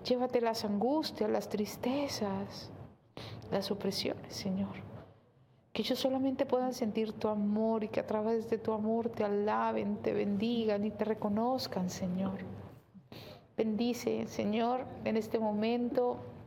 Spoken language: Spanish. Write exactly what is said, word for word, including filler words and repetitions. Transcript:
Llévate las angustias, las tristezas, las opresiones, Señor. Que ellos solamente puedan sentir tu amor y que a través de tu amor te alaben, te bendigan y te reconozcan, Señor. Bendice, Señor, en este momento